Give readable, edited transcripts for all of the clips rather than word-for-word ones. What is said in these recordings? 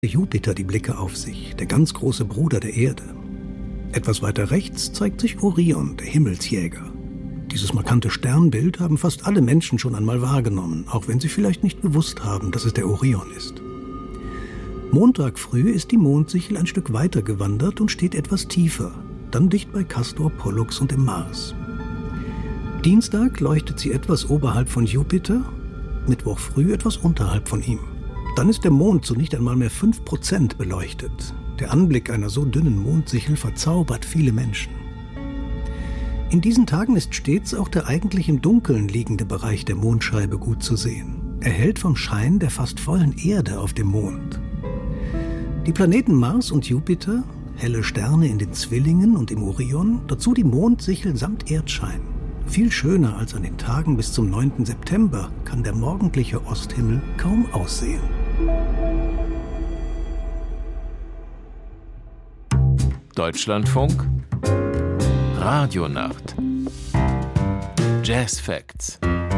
Jupiter die Blicke auf sich, der ganz große Bruder der Erde. Etwas weiter rechts zeigt sich Orion, der Himmelsjäger. Dieses markante Sternbild haben fast alle Menschen schon einmal wahrgenommen, auch wenn sie vielleicht nicht gewusst haben, dass es der Orion ist. Montag früh ist die Mondsichel ein Stück weiter gewandert und steht etwas tiefer, dann dicht bei Castor, Pollux und dem Mars. Dienstag leuchtet sie etwas oberhalb von Jupiter, Mittwoch früh etwas unterhalb von ihm. Dann ist der Mond zu nicht einmal mehr 5% beleuchtet. Der Anblick einer so dünnen Mondsichel verzaubert viele Menschen. In diesen Tagen ist stets auch der eigentlich im Dunkeln liegende Bereich der Mondscheibe gut zu sehen, erhellt vom Schein der fast vollen Erde auf dem Mond. Die Planeten Mars und Jupiter, helle Sterne in den Zwillingen und im Orion, dazu die Mondsichel samt Erdschein. Viel schöner als an den Tagen bis zum 9. September kann der morgendliche Osthimmel kaum aussehen. Deutschlandfunk Radionacht Jazz Facts.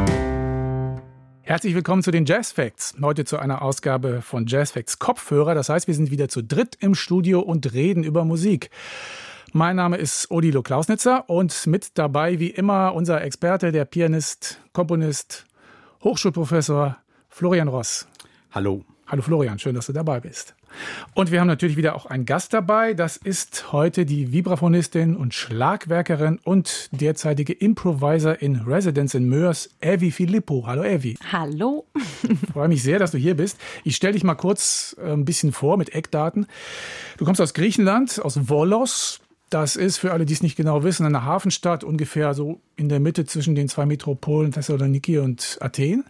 Herzlich willkommen zu den Jazz Facts. Heute zu einer Ausgabe von Jazz Facts Kopfhörer. Das heißt, wir sind wieder zu dritt im Studio und reden über Musik. Mein Name ist Odilo Klausnitzer und mit dabei wie immer unser Experte, der Pianist, Komponist, Hochschulprofessor Florian Ross. Hallo. Hallo Florian, schön, dass du dabei bist. Und wir haben natürlich wieder auch einen Gast dabei. Das ist heute die Vibraphonistin und Schlagwerkerin und derzeitige Improviser in Residence in Moers, Evi Philippou. Hallo Evi. Hallo. Ich freue mich sehr, dass du hier bist. Ich stelle dich mal kurz ein bisschen vor mit Eckdaten. Du kommst aus Griechenland, aus Volos. Das ist, für alle, die es nicht genau wissen, eine Hafenstadt, ungefähr so in der Mitte zwischen den zwei Metropolen Thessaloniki und Athen.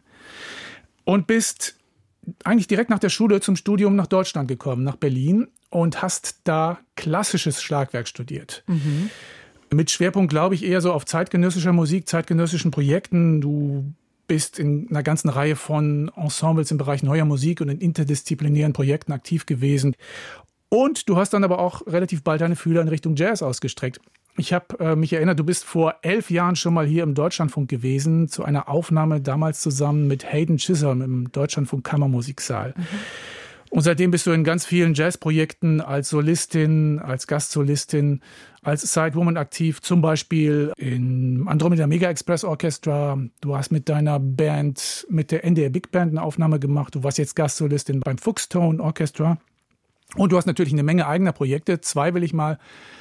Und bist eigentlich direkt nach der Schule zum Studium nach Deutschland gekommen, nach Berlin, und hast da klassisches Schlagwerk studiert. Mhm. Mit Schwerpunkt, glaube ich, eher so auf zeitgenössischer Musik, zeitgenössischen Projekten. Du bist in einer ganzen Reihe von Ensembles im Bereich neuer Musik und in interdisziplinären Projekten aktiv gewesen. Und du hast dann aber auch relativ bald deine Fühler in Richtung Jazz ausgestreckt. Ich habe mich erinnert, du bist vor 11 Jahren schon mal hier im Deutschlandfunk gewesen, zu einer Aufnahme damals zusammen mit Hayden Chisholm im Deutschlandfunk Kammermusiksaal. Mhm. Und seitdem bist du in ganz vielen Jazzprojekten als Solistin, als Gastsolistin, als Sidewoman aktiv, zum Beispiel im Andromeda Mega Express Orchestra. Du hast mit deiner Band, mit der NDR Big Band eine Aufnahme gemacht. Du warst jetzt Gastsolistin beim Fuchstone Orchestra. Und du hast natürlich eine Menge eigener Projekte. 2 will ich mal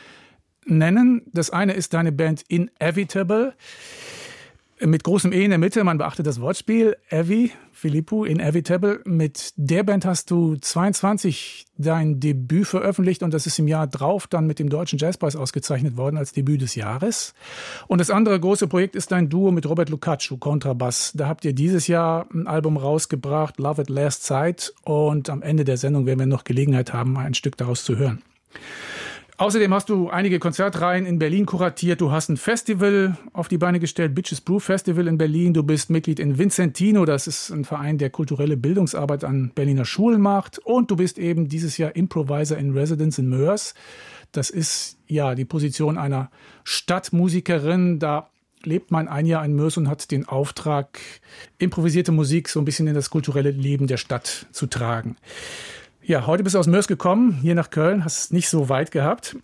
nennen. Das eine ist deine Band Inevitable, mit großem E in der Mitte, man beachtet das Wortspiel, Evi Philippou, Inevitable. Mit der Band hast du 22 dein Debüt veröffentlicht und das ist im Jahr drauf dann mit dem Deutschen Jazzpreis ausgezeichnet worden als Debüt des Jahres. Und das andere große Projekt ist dein Duo mit Robert Lukacsou, Kontrabass. Da habt ihr dieses Jahr ein Album rausgebracht, Love at Last Sight, und am Ende der Sendung werden wir noch Gelegenheit haben, ein Stück daraus zu hören. Außerdem hast du einige Konzertreihen in Berlin kuratiert. Du hast ein Festival auf die Beine gestellt, Bitches Brew Festival in Berlin. Du bist Mitglied in Vincentino, das ist ein Verein, der kulturelle Bildungsarbeit an Berliner Schulen macht. Und du bist eben dieses Jahr Improviser in Residence in Moers. Das ist ja die Position einer Stadtmusikerin. Da lebt man ein Jahr in Moers und hat den Auftrag, improvisierte Musik so ein bisschen in das kulturelle Leben der Stadt zu tragen. Ja, heute bist du aus Moers gekommen, hier nach Köln, hast es nicht so weit gehabt.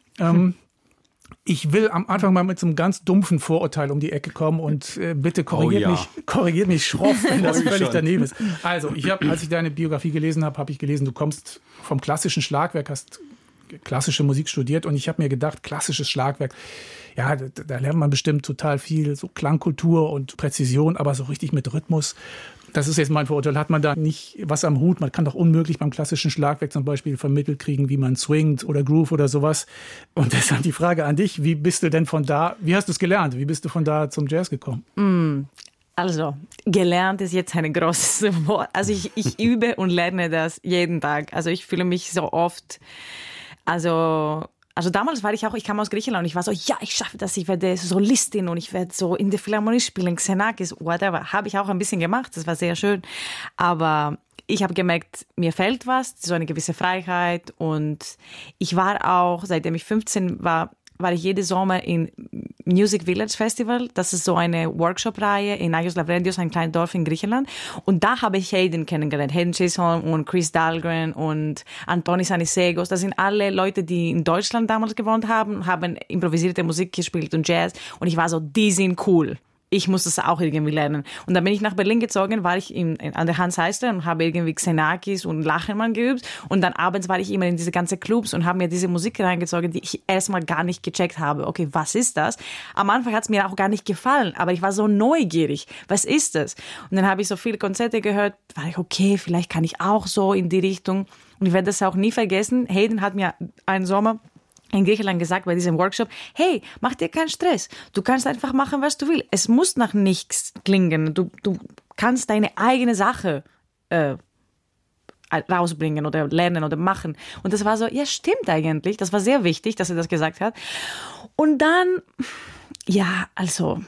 Ich will am Anfang mal mit so einem ganz dumpfen Vorurteil um die Ecke kommen und bitte korrigiert mich schroff, wenn das völlig daneben ist. Also, als ich deine Biografie gelesen habe, habe ich gelesen, du kommst vom klassischen Schlagwerk, hast klassische Musik studiert, und ich habe mir gedacht, klassisches Schlagwerk, ja, da lernt man bestimmt total viel, so Klangkultur und Präzision, aber so richtig mit Rhythmus, das ist jetzt mein Vorurteil, hat man da nicht was am Hut. Man kann doch unmöglich beim klassischen Schlagwerk zum Beispiel vermittelt kriegen, wie man swingt oder Groove oder sowas. Und deshalb die Frage an dich, wie bist du denn von da, wie hast du es gelernt? Wie bist du von da zum Jazz gekommen? Also, gelernt ist jetzt ein großes Wort. Also ich übe und lerne das jeden Tag. Also ich fühle mich so oft, also damals ich kam aus Griechenland und ich war so, ja, ich schaffe das, ich werde Solistin und ich werde so in der Philharmonie spielen, Xenakis, whatever. Habe ich auch ein bisschen gemacht, das war sehr schön. Aber ich habe gemerkt, mir fehlt was, so eine gewisse Freiheit, und ich war auch, seitdem ich 15 war, war ich jeden Sommer in Music Village Festival. Das ist so eine Workshop-Reihe in Agios Lavrendios, ein kleines Dorf in Griechenland. Und da habe ich Hayden kennengelernt. Hayden Chisholm und Chris Dahlgren und Antonis Anisegos. Das sind alle Leute, die in Deutschland damals gewohnt haben, haben improvisierte Musik gespielt und Jazz. Und ich war so, die sind cool. Ich muss das auch irgendwie lernen. Und dann bin ich nach Berlin gezogen, war ich an der Hans Eisler und habe irgendwie Xenakis und Lachenmann geübt. Und dann abends war ich immer in diese ganzen Clubs und habe mir diese Musik reingezogen, die ich erstmal gar nicht gecheckt habe. Okay, was ist das? Am Anfang hat es mir auch gar nicht gefallen, aber ich war so neugierig. Was ist das? Und dann habe ich so viele Konzerte gehört, war ich, okay, vielleicht kann ich auch so in die Richtung. Und ich werde das auch nie vergessen. Hayden hat mir einen Sommer in Griechenland gesagt bei diesem Workshop, hey, mach dir keinen Stress. Du kannst einfach machen, was du willst. Es muss nach nichts klingen. Du kannst deine eigene Sache rausbringen oder lernen oder machen. Und das war so, ja, stimmt eigentlich. Das war sehr wichtig, dass er das gesagt hat. Und dann, ja, also,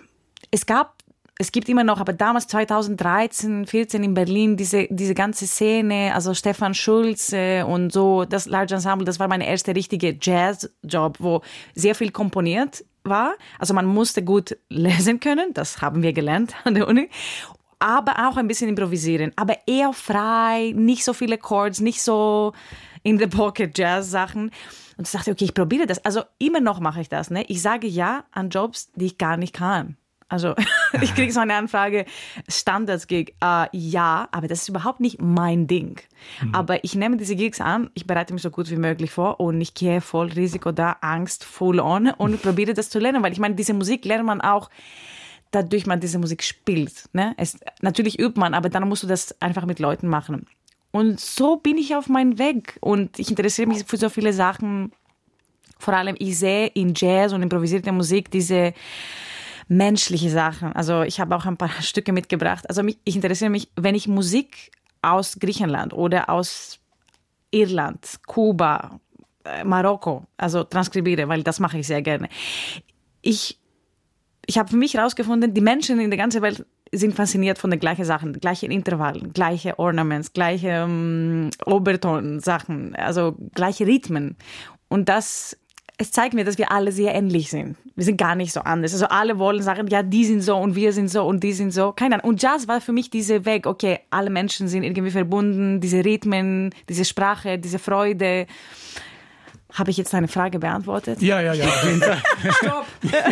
es gibt immer noch, aber damals 2013, 14 in Berlin, diese ganze Szene, also Stefan Schulze und so, das Large Ensemble, das war meine erste richtige Jazz-Job, wo sehr viel komponiert war. Also man musste gut lesen können, das haben wir gelernt an der Uni, aber auch ein bisschen improvisieren, aber eher frei, nicht so viele Chords, nicht so in the pocket Jazz-Sachen. Und ich dachte, okay, ich probiere das. Also immer noch mache ich das. Ne? Ich sage ja an Jobs, die ich gar nicht kann. Also ich kriege so eine Anfrage, Standards-Gig, ja, aber das ist überhaupt nicht mein Ding. Aber ich nehme diese Gigs an, ich bereite mich so gut wie möglich vor und ich gehe voll Risiko da, Angst, full on und probiere das zu lernen, weil ich meine, diese Musik lernt man auch, dadurch man diese Musik spielt. Ne? Natürlich übt man, aber dann musst du das einfach mit Leuten machen. Und so bin ich auf meinem Weg und ich interessiere mich für so viele Sachen. Vor allem, ich sehe in Jazz und improvisierter Musik diese menschliche Sachen. Also ich habe auch ein paar Stücke mitgebracht. Also ich interessiere mich, wenn ich Musik aus Griechenland oder aus Irland, Kuba, Marokko, also transkribiere, weil das mache ich sehr gerne. Ich habe für mich herausgefunden, die Menschen in der ganzen Welt sind fasziniert von den gleichen Sachen, gleichen Intervallen, gleiche Ornaments, gleiche Oberton-Sachen, also gleiche Rhythmen. Und es zeigt mir, dass wir alle sehr ähnlich sind. Wir sind gar nicht so anders. Also alle wollen sagen, ja, die sind so und wir sind so und die sind so. Keine Ahnung. Und Jazz war für mich dieser Weg, okay, alle Menschen sind irgendwie verbunden, diese Rhythmen, diese Sprache, diese Freude. Habe ich jetzt deine Frage beantwortet? Ja, auf jeden Fall. Stopp!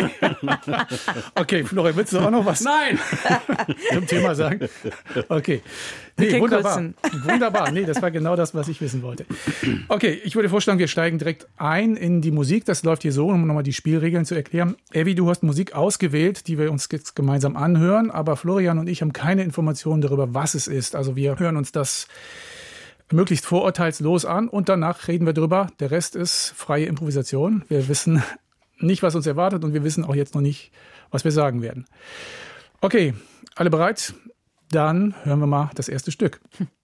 Okay, Florian, willst du auch noch was zum Thema sagen? Okay. Nee, wunderbar. Wunderbar. Nee, das war genau das, was ich wissen wollte. Okay, ich würde vorschlagen, wir steigen direkt ein in die Musik. Das läuft hier so, um nochmal die Spielregeln zu erklären. Evi, du hast Musik ausgewählt, die wir uns jetzt gemeinsam anhören, aber Florian und ich haben keine Informationen darüber, was es ist. Also wir hören uns das möglichst vorurteilslos an und danach reden wir drüber. Der Rest ist freie Improvisation. Wir wissen nicht, was uns erwartet und wir wissen auch jetzt noch nicht, was wir sagen werden. Okay, alle bereit? Dann hören wir mal das erste Stück.